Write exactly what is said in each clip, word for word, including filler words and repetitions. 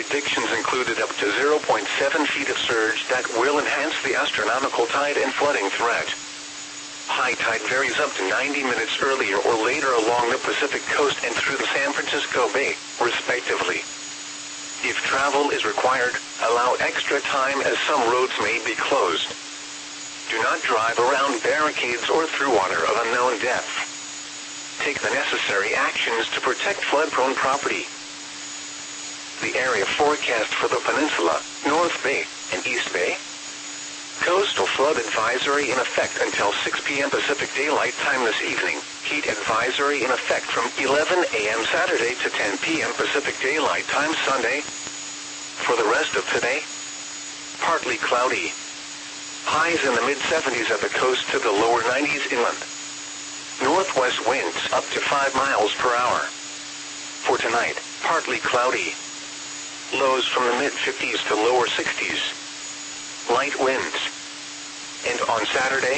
predictions included up to zero point seven feet of surge that will enhance the astronomical tide and flooding threat. High tide varies up to ninety minutes earlier or later along the Pacific coast and through the San Francisco Bay, respectively. If travel is required, allow extra time as some roads may be closed. Do not drive around barricades or through water of unknown depth. Take the necessary actions to protect flood-prone property. The area forecast for the peninsula, North Bay, and East Bay. Coastal flood advisory in effect until six p m Pacific Daylight Time this evening. Heat advisory in effect from eleven a m Saturday to ten p m Pacific Daylight Time Sunday. For the rest of today, partly cloudy. Highs in the mid seventies at the coast to the lower nineties inland. Northwest winds up to five miles per hour. For tonight, partly cloudy. Lows from the mid fifties to lower sixties. Light winds. And on Saturday,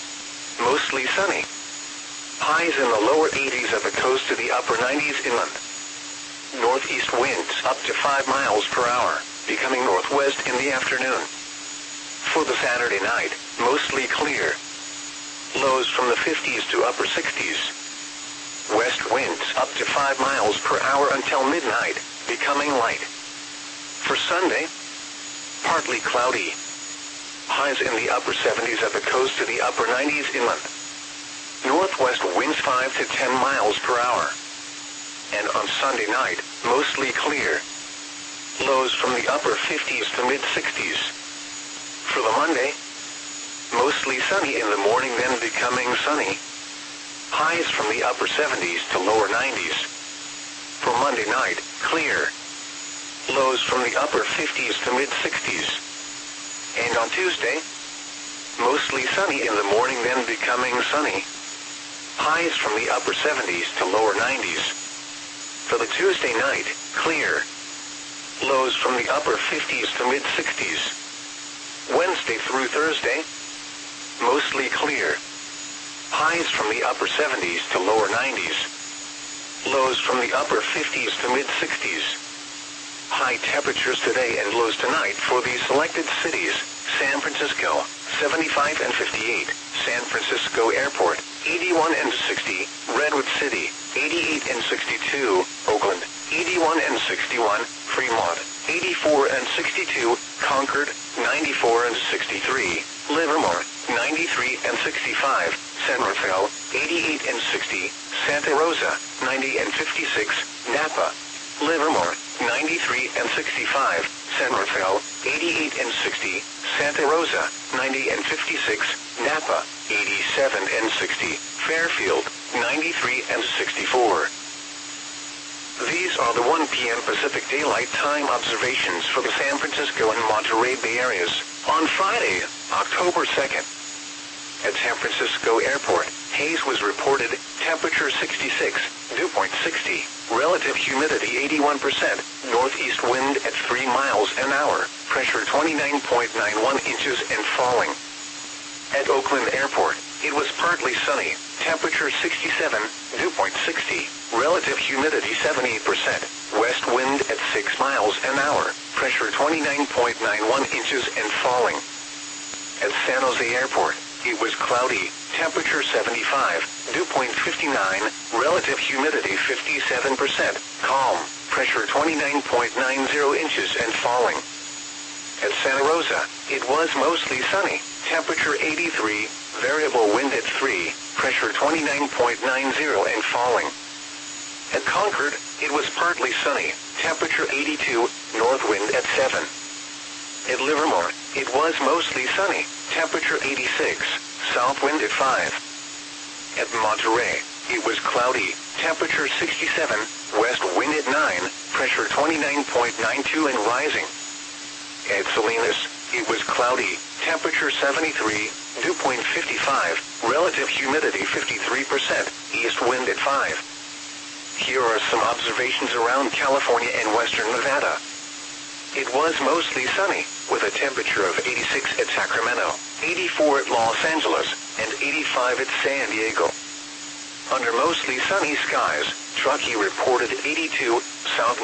mostly sunny. Highs in the lower eighties at the coast to the upper nineties inland. Northeast winds up to five miles per hour, becoming northwest in the afternoon. For the Saturday night, mostly clear. Lows from the fifties to upper sixties. West winds up to five miles per hour until midnight, becoming light. For Sunday, partly cloudy. Highs in the upper seventies at the coast to the upper nineties inland. Northwest winds five to ten miles per hour. And on Sunday night, mostly clear. Lows from the upper fifties to mid sixties. For the Monday, mostly sunny in the morning, then becoming sunny. Highs from the upper seventies to lower nineties. For Monday night, clear. Lows from the upper fifties to mid sixties. And on Tuesday, mostly sunny in the morning, then becoming sunny. Highs from the upper seventies to lower nineties. For the Tuesday night, clear. Lows from the upper fifties to mid sixties. Wednesday through Thursday, mostly clear. Highs from the upper seventies to lower nineties. Lows from the upper fifties to mid sixties. High temperatures today and lows tonight for these selected cities: San Francisco, seventy-five and fifty-eight, San Francisco Airport, eighty-one and sixty, Redwood City, eighty-eight and sixty-two, Oakland, eighty-one and sixty-one, Fremont, eighty-four and sixty-two, Concord, ninety-four and sixty-three, Livermore, ninety-three and sixty-five, San Rafael, eighty-eight and sixty, Santa Rosa, ninety and fifty-six, Napa, Livermore, ninety-three and sixty-five, San Rafael, eighty-eight and sixty, Santa Rosa, ninety and fifty-six, Napa, eighty-seven and sixty, Fairfield, ninety-three and sixty-four. These are the one p m Pacific Daylight Time observations for the San Francisco and Monterey Bay areas on Friday, October second. At San Francisco Airport, haze was reported, temperature sixty-six, dew point sixty, relative humidity eighty-one percent, northeast wind at three miles an hour, pressure twenty-nine point nine one inches and falling. At Oakland Airport, it was partly sunny, temperature sixty-seven, dew point sixty, relative humidity seventy-eight percent, west wind at six miles an hour, pressure twenty-nine point nine one inches and falling. At San Jose Airport, it was cloudy, temperature seventy-five, dew point fifty-nine, relative humidity fifty-seven percent, calm, pressure twenty-nine point nine zero inches and falling. At Santa Rosa, it was mostly sunny, temperature eighty-three, variable wind at three, pressure twenty-nine point nine zero and falling. At Concord, it was partly sunny, temperature eighty-two, north wind at seven. At Livermore, it was mostly sunny, temperature eighty-six, south wind at five. At Monterey, it was cloudy, temperature sixty-seven, west wind at nine, pressure twenty-nine point nine two and rising. At Salinas, it was cloudy, temperature seventy-three, dew point fifty-five, relative humidity fifty-three percent, east wind at five. Here are some observations around California and western Nevada. It was mostly sunny, with a temperature of eighty-six at Sacramento, eighty-four at Los Angeles, and eighty-five at San Diego. Under mostly sunny skies, Truckee reported eighty-two, south